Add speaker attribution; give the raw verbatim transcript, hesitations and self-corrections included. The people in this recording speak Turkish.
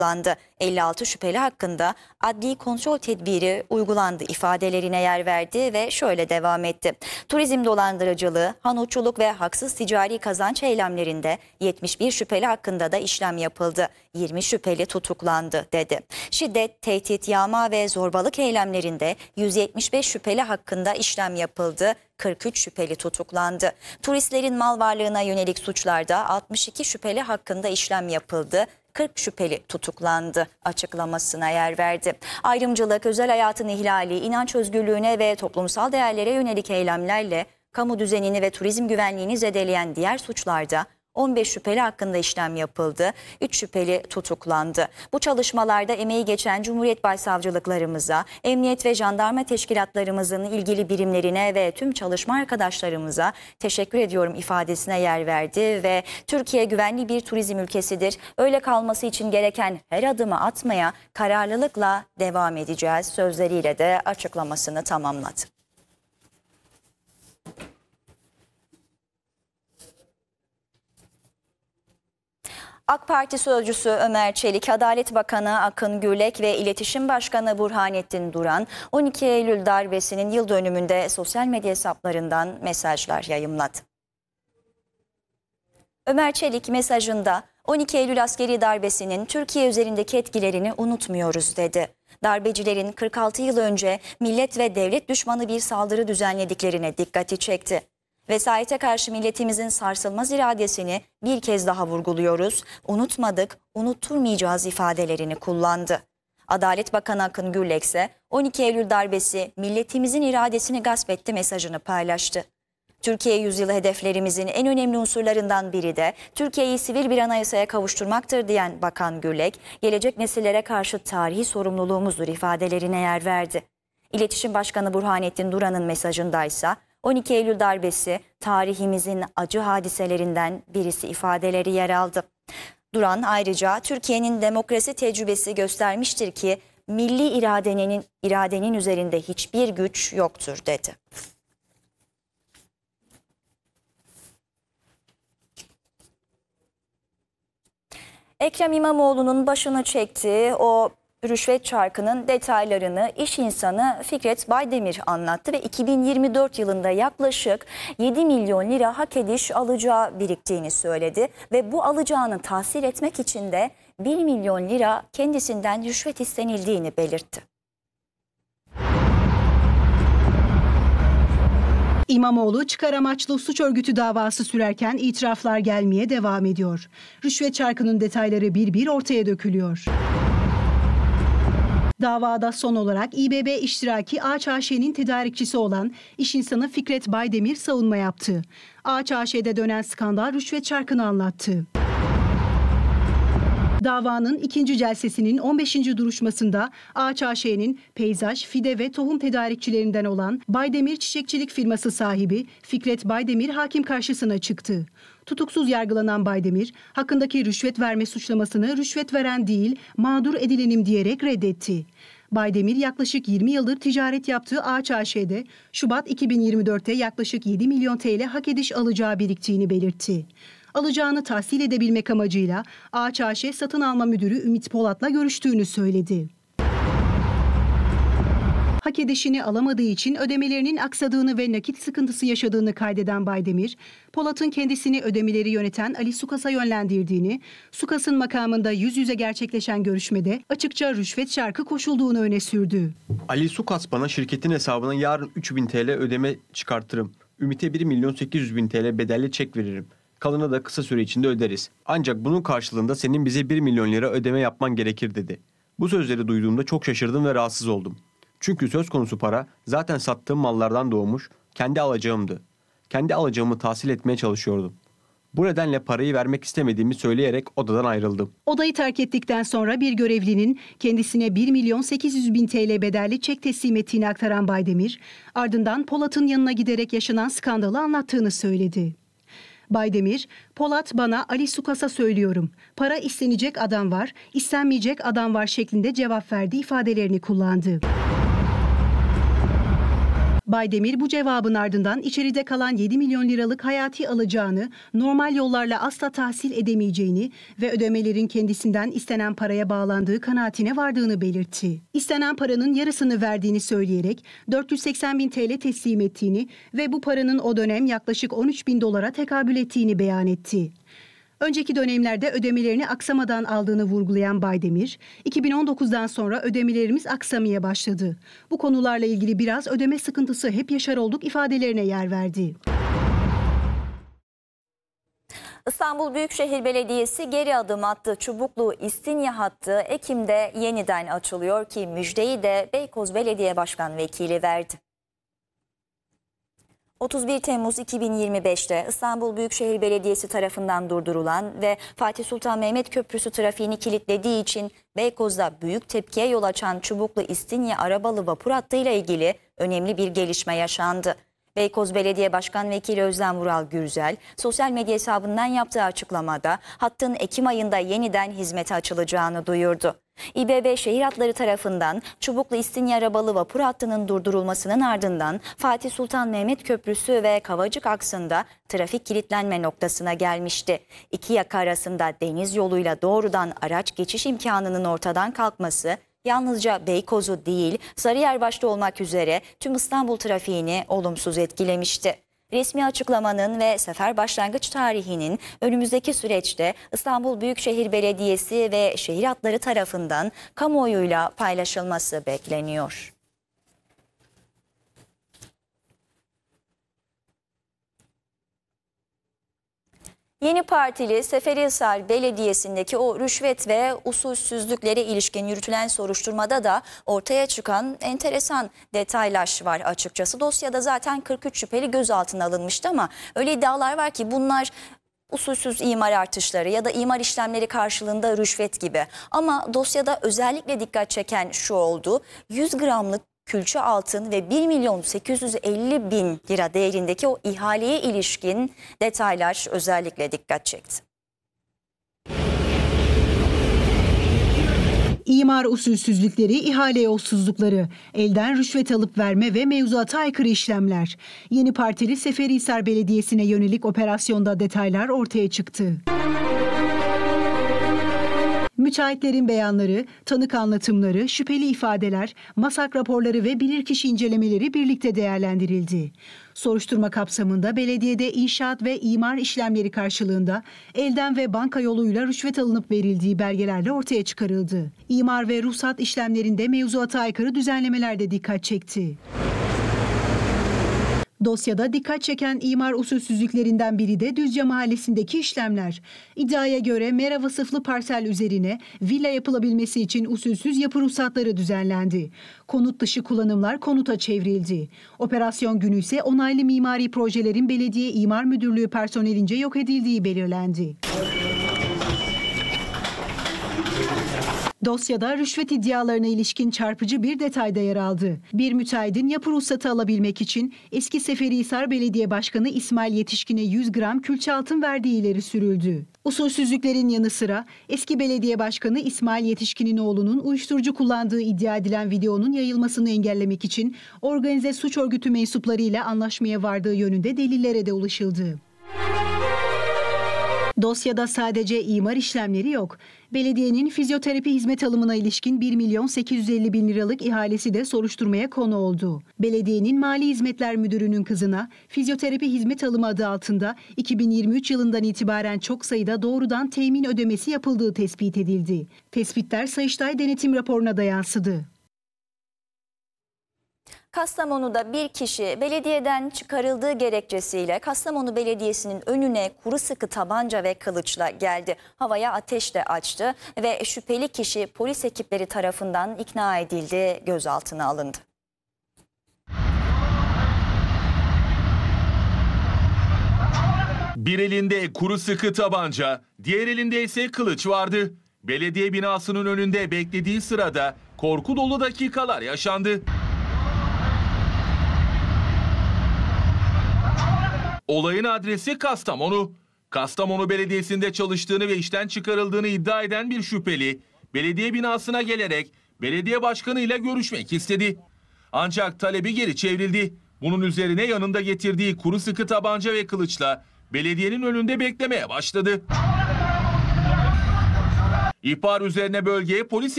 Speaker 1: tutuklandı. elli altı şüpheli hakkında adli kontrol tedbiri uygulandı ifadelerine yer verdi ve şöyle devam etti. Turizm dolandırıcılığı, hanutçuluk ve haksız ticari kazanç eylemlerinde yetmiş bir şüpheli hakkında da işlem yapıldı. yirmi şüpheli tutuklandı dedi. Şiddet, tehdit, yağma ve zorbalık eylemlerinde yüz yetmiş beş şüpheli hakkında işlem yapıldı. kırk üç şüpheli tutuklandı. Turistlerin mal varlığına yönelik suçlarda altmış iki şüpheli hakkında işlem yapıldı. kırk şüpheli tutuklandı açıklamasına yer verdi. Ayrımcılık, özel hayatın ihlali, inanç özgürlüğüne ve toplumsal değerlere yönelik eylemlerle kamu düzenini ve turizm güvenliğini zedeleyen diğer suçlarda on beş şüpheli hakkında işlem yapıldı. üç şüpheli tutuklandı. Bu çalışmalarda emeği geçen Cumhuriyet Başsavcılıklarımıza, emniyet ve jandarma teşkilatlarımızın ilgili birimlerine ve tüm çalışma arkadaşlarımıza teşekkür ediyorum ifadesine yer verdi ve Türkiye güvenli bir turizm ülkesidir. Öyle kalması için gereken her adımı atmaya kararlılıkla devam edeceğiz sözleriyle de açıklamasını tamamladı. AK Parti sözcüsü Ömer Çelik, Adalet Bakanı Akın Gürlek ve İletişim Başkanı Burhanettin Duran on iki Eylül darbesinin yıl dönümünde sosyal medya hesaplarından mesajlar yayımladı. Ömer Çelik mesajında on iki Eylül askeri darbesinin Türkiye üzerindeki etkilerini unutmuyoruz dedi. Darbecilerin kırk altı yıl önce millet ve devlet düşmanı bir saldırı düzenlediklerine dikkati çekti. Vesayete karşı milletimizin sarsılmaz iradesini bir kez daha vurguluyoruz. Unutmadık, unutturmayacağız ifadelerini kullandı. Adalet Bakanı Akın Gürlek ise on iki Eylül darbesi milletimizin iradesini gasp etti mesajını paylaştı. Türkiye yüzyılı hedeflerimizin en önemli unsurlarından biri de Türkiye'yi sivil bir anayasaya kavuşturmaktır diyen Bakan Gürlek, gelecek nesillere karşı tarihi sorumluluğumuzdur ifadelerine yer verdi. İletişim Başkanı Burhanettin Duran'ın mesajındaysa on iki Eylül darbesi tarihimizin acı hadiselerinden birisi ifadeleri yer aldı. Duran ayrıca Türkiye'nin demokrasi tecrübesi göstermiştir ki milli iradenin, iradenin üzerinde hiçbir güç yoktur dedi. Ekrem İmamoğlu'nun başını çektiği o rüşvet çarkının detaylarını iş insanı Fikret Baydemir anlattı ve iki bin yirmi dört yılında yaklaşık yedi milyon lira hak ediş alacağı biriktiğini söyledi ve bu alacağını tahsil etmek için de bir milyon lira kendisinden rüşvet istenildiğini belirtti.
Speaker 2: İmamoğlu çıkar amaçlı suç örgütü davası sürerken itiraflar gelmeye devam ediyor. Rüşvet çarkının detayları bir bir ortaya dökülüyor. Davada son olarak İBB iştiraki Ağaç A Ş'nin tedarikçisi olan iş insanı Fikret Baydemir savunma yaptı. Ağaç A Ş'de dönen skandal rüşvet çarkını anlattı. Davanın ikinci celsesinin on beşinci duruşmasında Ağaç A Ş'nin peyzaj, fide ve tohum tedarikçilerinden olan Baydemir Çiçekçilik firması sahibi Fikret Baydemir hakim karşısına çıktı. Tutuksuz yargılanan Baydemir, hakkındaki rüşvet verme suçlamasını rüşvet veren değil, mağdur edilenim diyerek reddetti. Baydemir yaklaşık yirmi yıldır ticaret yaptığı Ağaç A Ş'de Şubat iki bin yirmi dört'te yaklaşık yedi milyon T L hak ediş alacağı biriktiğini belirtti. Alacağını tahsil edebilmek amacıyla Ağaç A Ş satın alma müdürü Ümit Polat'la görüştüğünü söyledi. Hak edişini alamadığı için ödemelerinin aksadığını ve nakit sıkıntısı yaşadığını kaydeden Baydemir, Polat'ın kendisini ödemeleri yöneten Ali Sukas'a yönlendirdiğini, Sukas'ın makamında yüz yüze gerçekleşen görüşmede açıkça rüşvet şarkı koşulduğunu öne sürdü.
Speaker 3: Ali Sukas bana şirketin hesabına yarın üç bin T L ödeme çıkartırım. Ümit'e bir milyon sekiz yüz bin T L bedelli çek veririm. Kalanı da kısa süre içinde öderiz. Ancak bunun karşılığında senin bize bir milyon lira ödeme yapman gerekir dedi. Bu sözleri duyduğumda çok şaşırdım ve rahatsız oldum. Çünkü söz konusu para zaten sattığım mallardan doğmuş, kendi alacağımdı. Kendi alacağımı tahsil etmeye çalışıyordum. Bu nedenle parayı vermek istemediğimi söyleyerek odadan ayrıldım.
Speaker 2: Odayı terk ettikten sonra bir görevlinin kendisine bir milyon sekiz yüz bin T L bedelli çek teslim ettiğini aktaran Baydemir, ardından Polat'ın yanına giderek yaşanan skandalı anlattığını söyledi. Baydemir, Polat bana Ali Sukas'a söylüyorum, para istenecek adam var, istenmeyecek adam var şeklinde cevap verdi ifadelerini kullandı. Baydemir bu cevabın ardından içeride kalan yedi milyon liralık hayati alacağını, normal yollarla asla tahsil edemeyeceğini ve ödemelerin kendisinden istenen paraya bağlandığı kanaatine vardığını belirtti. İstenen paranın yarısını verdiğini söyleyerek dört yüz seksen bin T L teslim ettiğini ve bu paranın o dönem yaklaşık on üç bin dolara tekabül ettiğini beyan etti. Önceki dönemlerde ödemelerini aksamadan aldığını vurgulayan Baydemir, iki bin on dokuzdan sonra ödemelerimiz aksamaya başladı. Bu konularla ilgili biraz ödeme sıkıntısı hep yaşar olduk ifadelerine yer verdi.
Speaker 1: İstanbul Büyükşehir Belediyesi geri adım attı. Çubuklu İstinye hattı Ekim'de yeniden açılıyor ki müjdeyi de Beykoz Belediye Başkan Vekili verdi. otuz bir Temmuz iki bin yirmi beş'te İstanbul Büyükşehir Belediyesi tarafından durdurulan ve Fatih Sultan Mehmet Köprüsü trafiğini kilitlediği için Beykoz'da büyük tepkiye yol açan Çubuklu İstinye arabalı vapur hattıyla ilgili önemli bir gelişme yaşandı. Beykoz Belediye Başkan Vekili Özlem Vural Gürzel, sosyal medya hesabından yaptığı açıklamada hattın Ekim ayında yeniden hizmete açılacağını duyurdu. İ B B Şehir Hatları tarafından Çubuklu İstinye arabalı vapur hattının durdurulmasının ardından Fatih Sultan Mehmet Köprüsü ve Kavacık aksında trafik kilitlenme noktasına gelmişti. İki yaka arasında deniz yoluyla doğrudan araç geçiş imkanının ortadan kalkması yalnızca Beykoz'u değil, Sarıyer başta olmak üzere tüm İstanbul trafiğini olumsuz etkilemişti. Resmi açıklamanın ve sefer başlangıç tarihinin önümüzdeki süreçte İstanbul Büyükşehir Belediyesi ve şehir hatları tarafından kamuoyuyla paylaşılması bekleniyor. Yeni Partili Seferihisar Belediyesi'ndeki o rüşvet ve usulsüzlüklere ilişkin yürütülen soruşturmada da ortaya çıkan enteresan detaylar var açıkçası. Dosyada zaten kırk üç şüpheli gözaltına alınmıştı ama öyle iddialar var ki bunlar usulsüz imar artışları ya da imar işlemleri karşılığında rüşvet gibi. Ama dosyada özellikle dikkat çeken şu oldu: yüz gramlık külçe altın ve bir milyon sekiz yüz elli bin lira değerindeki o ihaleye ilişkin detaylar özellikle dikkat çekti.
Speaker 2: İmar usulsüzlükleri, ihale yolsuzlukları, elden rüşvet alıp verme ve mevzuata aykırı işlemler. Yeni Partili Seferihisar Belediyesi'ne yönelik operasyonda detaylar ortaya çıktı. Müteahhitlerin beyanları, tanık anlatımları, şüpheli ifadeler, MASAK raporları ve bilirkişi incelemeleri birlikte değerlendirildi. Soruşturma kapsamında belediyede inşaat ve imar işlemleri karşılığında elden ve banka yoluyla rüşvet alınıp verildiği belgelerle ortaya çıkarıldı. İmar ve ruhsat işlemlerinde mevzuata aykırı düzenlemeler de dikkat çekti. Dosyada dikkat çeken imar usulsüzlüklerinden biri de Düzce Mahallesi'ndeki işlemler. İddiaya göre mera vasıflı parsel üzerine villa yapılabilmesi için usulsüz yapı ruhsatları düzenlendi. Konut dışı kullanımlar konuta çevrildi. Operasyon günü ise onaylı mimari projelerin belediye imar müdürlüğü personelince yok edildiği belirlendi. Dosyada rüşvet iddialarına ilişkin çarpıcı bir detay da yer aldı. Bir müteahhidin yapı ruhsatı alabilmek için eski Seferihisar Belediye Başkanı İsmail Yetişkin'e yüz gram külçe altın verdiği ileri sürüldü. Usulsüzlüklerin yanı sıra eski belediye başkanı İsmail Yetişkin'in oğlunun uyuşturucu kullandığı iddia edilen videonun yayılmasını engellemek için organize suç örgütü mensuplarıyla anlaşmaya vardığı yönünde delillere de ulaşıldı. Dosyada sadece imar işlemleri yok. Belediyenin fizyoterapi hizmet alımına ilişkin bir milyon sekiz yüz elli bin liralık ihalesi de soruşturmaya konu oldu. Belediyenin Mali Hizmetler Müdürü'nün kızına fizyoterapi hizmet alımı adı altında iki bin yirmi üç yılından itibaren çok sayıda doğrudan temin ödemesi yapıldığı tespit edildi. Tespitler Sayıştay denetim raporuna da yansıdı.
Speaker 1: Kastamonu'da bir kişi belediyeden çıkarıldığı gerekçesiyle Kastamonu Belediyesi'nin önüne kuru sıkı tabanca ve kılıçla geldi. Havaya ateş de açtı ve şüpheli kişi polis ekipleri tarafından ikna edildi, gözaltına alındı.
Speaker 4: Bir elinde kuru sıkı tabanca, diğer elinde ise kılıç vardı. Belediye binasının önünde beklediği sırada korku dolu dakikalar yaşandı. Olayın adresi Kastamonu. Kastamonu Belediyesi'nde çalıştığını ve işten çıkarıldığını iddia eden bir şüpheli, belediye binasına gelerek belediye başkanı ile görüşmek istedi. Ancak talebi geri çevrildi. Bunun üzerine yanında getirdiği kuru sıkı tabanca ve kılıçla belediyenin önünde beklemeye başladı. İhbar üzerine bölgeye polis